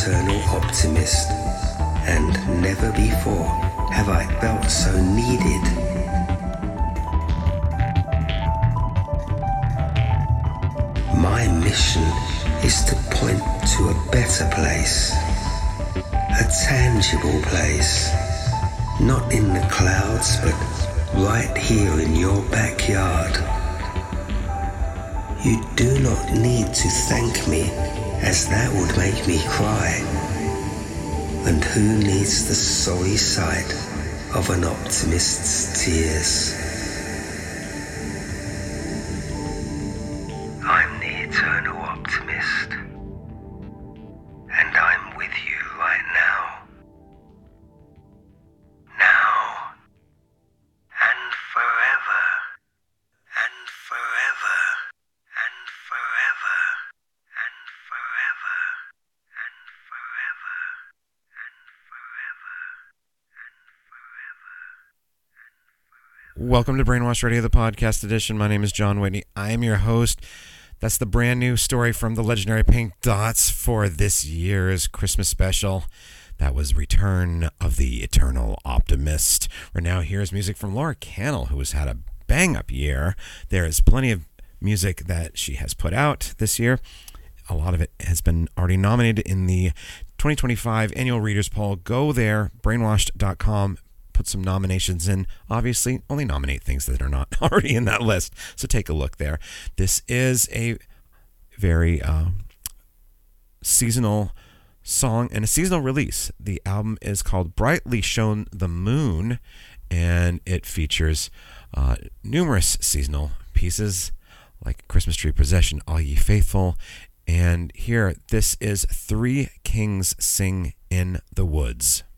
eternal optimist, and never before have I felt so needed. My mission is to point to a better place, a tangible place, not in the clouds, but right here in your backyard. You do not need to thank me, as that would make me cry. And who needs the sorry sight of an optimist's tears? I'm the eternal optimist, and I'm with you right now. Now, and forever, and forever, and forever, and forever, and forever, and forever, and forever. Welcome to Brainwash Radio, the podcast edition. My name is John Whitney. I am your host. That's the brand new story from the legendary Pink Dots for this year's Christmas special. That was Return of the Eternal Optimist. Right now, here's music from Laura Cannell, who has had a bang-up year. There is plenty of music that she has put out this year. A lot of it has been already nominated in the 2025 annual readers poll. Go there, brainwashed.com. Put some nominations in. Obviously, only nominate things that are not already in that list. So take a look there. This is a very seasonal song and a seasonal release. The album is called Brightly Shone the Moon, and it features numerous seasonal pieces like Christmas Tree Procession, All Ye Faithful. And here, this is Three Kings Sing in the Woods.